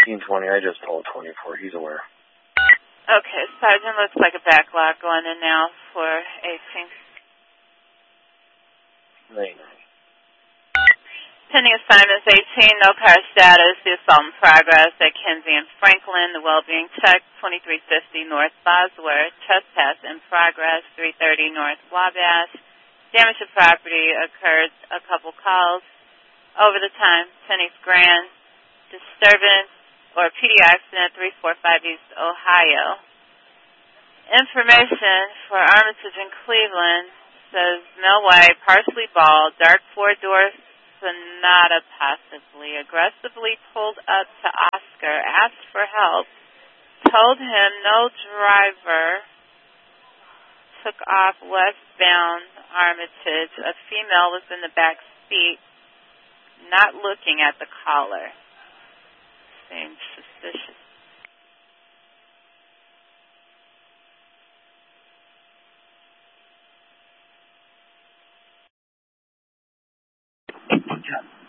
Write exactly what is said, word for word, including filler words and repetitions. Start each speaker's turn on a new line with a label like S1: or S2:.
S1: eighteen twenty. I just told twenty-four. He's aware.
S2: Okay, Sergeant, looks like a backlog going in now for eighteen.
S1: ninety-nine.
S2: Pending assignments eighteen, no car status. The assault in progress at Kenzie and Franklin. The well-being check, twenty-three fifty North Bosworth. Trespass in progress, three thirty North Wabash. Damage to property occurred a couple calls over the time. ten East Grand. Disturbance or P D accident, three forty-five East Ohio. Information for Armitage and Cleveland says male white, partially bald, dark four-door Sonata possibly, aggressively pulled up to Oscar, asked for help, told him no driver, took off westbound Armitage. A female was in the back seat, not looking at the caller. Seems suspicious.